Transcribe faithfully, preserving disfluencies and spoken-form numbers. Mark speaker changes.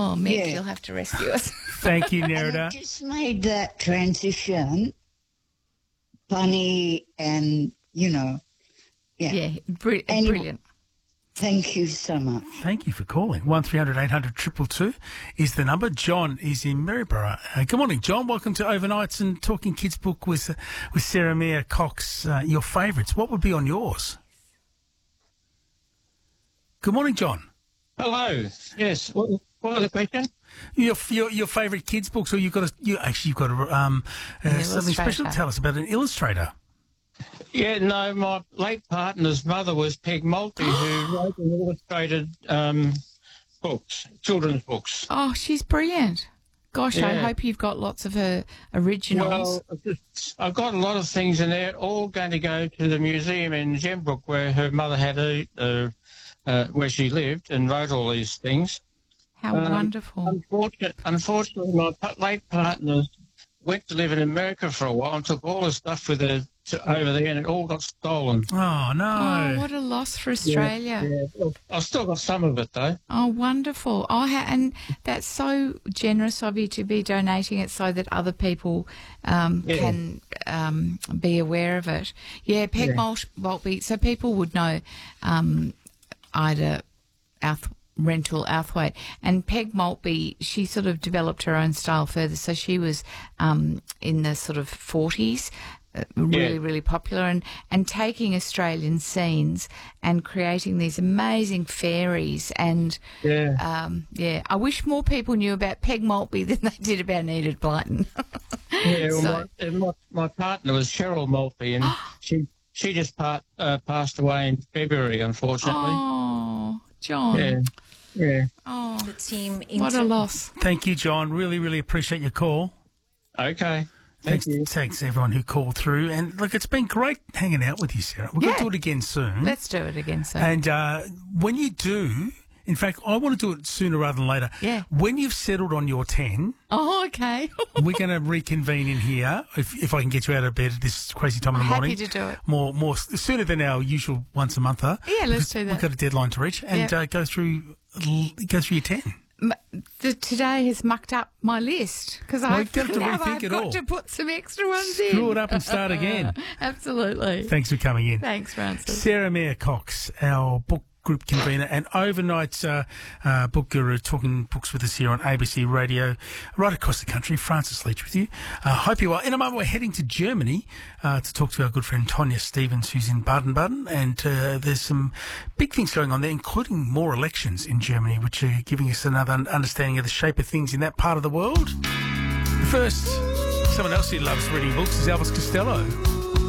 Speaker 1: Oh, Mick,
Speaker 2: Yeah.
Speaker 1: you'll have to rescue us.
Speaker 3: Thank you,
Speaker 2: And
Speaker 3: Nerida.
Speaker 2: it just made that transition funny and, you know, yeah.
Speaker 1: Yeah, br-
Speaker 2: Anyway.
Speaker 1: brilliant.
Speaker 2: Thank you so much.
Speaker 3: Thank you for calling. one three hundred eight hundred two two two is the number. John is in Maryborough. Uh, good morning, John. Welcome to Overnights and Talking Kids Book with uh, with Sarah Mia Cox. Uh, your favourites. What would be on yours? Good morning, John.
Speaker 4: Hello. Yes. What, what was the question?
Speaker 3: Your your, your favourite kids' books, or you've got a, you actually you've got a, um uh,
Speaker 1: An
Speaker 3: something special to
Speaker 1: illustrator.
Speaker 3: tell us about an illustrator.
Speaker 4: Yeah, no, my late partner's mother was Peg Maltby, who wrote and illustrated um, books, children's books.
Speaker 1: Oh, she's brilliant. Gosh, I
Speaker 4: Yeah.
Speaker 1: hope you've got lots of her originals.
Speaker 4: Well, I've just- I've got a lot of things in there, all going to go to the museum in Gembrook, where her mother had a, uh, uh, where she lived and wrote all these things.
Speaker 1: How
Speaker 4: um,
Speaker 1: wonderful.
Speaker 4: Unfortunately, unfortunately, my pa- late partner went to live in America for a while and took all the stuff with her to over there, and it all got stolen.
Speaker 3: Oh no!
Speaker 1: Oh, what a loss for Australia.
Speaker 4: Yeah, well, I've still got some of it though.
Speaker 1: Oh, wonderful. Oh, ha- and that's so generous of you to be donating it so that other people um,
Speaker 4: Yeah.
Speaker 1: can um, be aware of it. Yeah, Peg
Speaker 4: Yeah.
Speaker 1: Malt- Maltby, so people would know um, Ida Outh- Rental Outhwaite. And Peg Maltby, she sort of developed her own style further. So she was um, in the sort of forties. Uh, really,
Speaker 4: Yeah.
Speaker 1: really popular, and, and taking Australian scenes and creating these amazing fairies. And
Speaker 4: Yeah.
Speaker 1: um, yeah, I wish more people knew about Peg Maltby than they did about Enid Blyton.
Speaker 4: Yeah, well,
Speaker 1: So-
Speaker 4: my, and my, my partner was Cheryl Maltby, and she she just part, uh, passed away in February, unfortunately.
Speaker 1: Oh, John.
Speaker 4: Yeah, yeah.
Speaker 1: Oh,
Speaker 5: The team
Speaker 1: what a
Speaker 5: into
Speaker 1: loss.
Speaker 3: Thank you, John. Really, really appreciate your call.
Speaker 4: Okay. Thank
Speaker 3: Thanks,
Speaker 4: you.
Speaker 3: thanks everyone who called through. And look, it's been great hanging out with you, Sarah. We're going
Speaker 1: Yeah.
Speaker 3: to do it again soon.
Speaker 1: Let's do it again soon.
Speaker 3: And uh, when you do, in fact, I want to do it sooner rather than later.
Speaker 1: Yeah.
Speaker 3: When you've settled on your ten,
Speaker 1: Oh, okay.
Speaker 3: we're going to reconvene in here if, if I can get you out of bed at this crazy time in the
Speaker 1: Happy
Speaker 3: morning.
Speaker 1: to do it.
Speaker 3: More, more sooner than our usual once a monther.
Speaker 1: Yeah, let's
Speaker 3: because
Speaker 1: do that.
Speaker 3: We've got a deadline to reach, and
Speaker 1: Yeah.
Speaker 3: uh, go through go through your ten.
Speaker 1: M- the, today has mucked up my list because
Speaker 3: Well,
Speaker 1: I've,
Speaker 3: you've got to
Speaker 1: now
Speaker 3: rethink
Speaker 1: I've
Speaker 3: it
Speaker 1: got
Speaker 3: all.
Speaker 1: to put some extra ones in.
Speaker 3: Screw it up and start again.
Speaker 1: Absolutely.
Speaker 3: Thanks for coming in.
Speaker 1: Thanks, Francis.
Speaker 3: Sarah Mia Cox, our book group convener and overnight uh, uh, book guru, talking books with us here on A B C Radio, right across the country. Francis Leach with you. Uh, hope you are. In a moment, we're heading to Germany uh, to talk to our good friend Tonya Stevens, who's in Baden-Baden, and uh, there's some big things going on there, including more elections in Germany, which are giving us another understanding of the shape of things in that part of the world. First, someone else who loves reading books is Elvis Costello.